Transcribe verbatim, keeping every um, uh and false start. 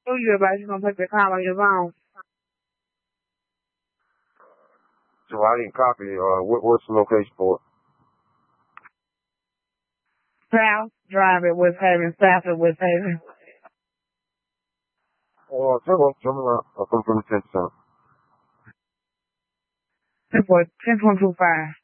Who you about? You gonna put the call on your phone? So I didn't copy it. Uh, what, what's the location for it? South Drive at West Haven, South at West Haven. Oh, tell me, tell me around. I'll come from the ten percent. ten point two five.